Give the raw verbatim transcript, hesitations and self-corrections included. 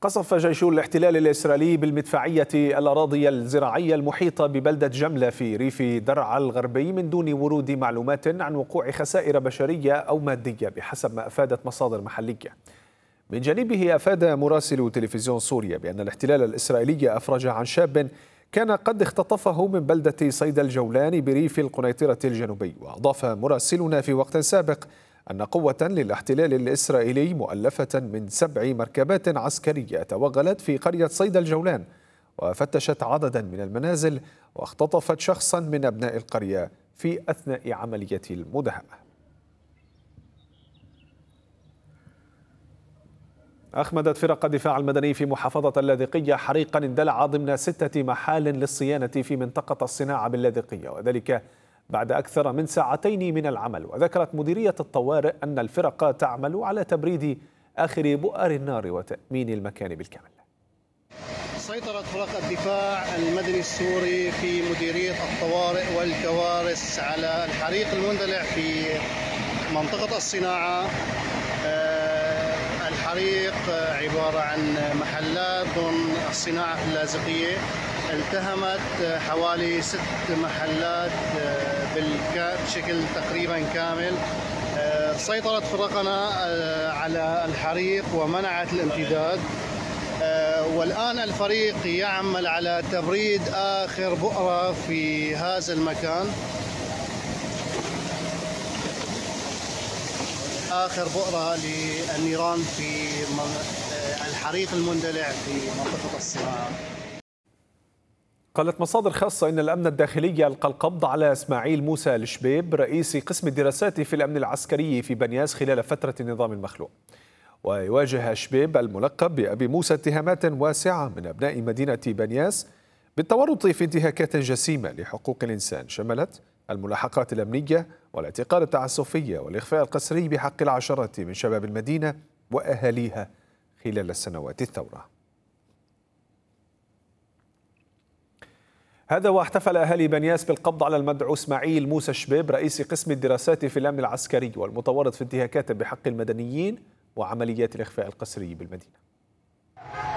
قصف جيش الاحتلال الإسرائيلي بالمدفعية الأراضي الزراعية المحيطة ببلدة جملة في ريف درعا الغربي من دون ورود معلومات عن وقوع خسائر بشرية أو مادية بحسب ما أفادت مصادر محلية. من جانبه أفاد مراسل تلفزيون سوريا بأن الاحتلال الإسرائيلي أفرج عن شاب كان قد اختطفه من بلدة صيدا الجولان بريف القنيطرة الجنوبي. وأضاف مراسلنا في وقت سابق أن قوة للاحتلال الإسرائيلي مؤلفة من سبع مركبات عسكرية توغلت في قرية صيدا الجولان وفتشت عددا من المنازل واختطفت شخصا من أبناء القرية في أثناء عملية المداهمة. أخمدت فرق الدفاع المدني في محافظة اللاذقية حريقا اندلع ضمن ستة محال للصيانة في منطقة الصناعة باللاذقية، وذلك بعد أكثر من ساعتين من العمل. وذكرت مديرية الطوارئ أن الفرق تعمل على تبريد آخر بؤر النار وتأمين المكان بالكامل. سيطرت فرق الدفاع المدني السوري في مديرية الطوارئ والكوارث على الحريق المندلع في منطقة الصناعة. الحريق عبارة عن محلات ضمن الصناعة في اللاذقية، التهمت حوالي ست محلات بشكل تقريبا كامل. سيطرت فرقنا على الحريق ومنعت الامتداد، والآن الفريق يعمل على تبريد آخر بؤرة في هذا المكان، آخر بؤرة للنيران في الحريق المندلع في منطقة الصناعة. قالت مصادر خاصة إن الأمن الداخلي ألقى القبض على إسماعيل موسى الشبيب رئيس قسم الدراسات في الأمن العسكري في بنياس خلال فترة النظام المخلوع. ويواجه شبيب الملقب بأبي موسى اتهامات واسعة من أبناء مدينة بنياس بالتورط في انتهاكات جسيمة لحقوق الإنسان شملت الملاحقات الأمنية والاعتقال التعسفية والإخفاء القسري بحق العشرات من شباب المدينة وأهاليها خلال السنوات الثورة. هذا واحتفل أهالي بنياس بالقبض على المدعو إسماعيل موسى الشبيب رئيس قسم الدراسات في الأمن العسكري والمتورط في انتهاكات بحق المدنيين وعمليات الإخفاء القسري بالمدينة.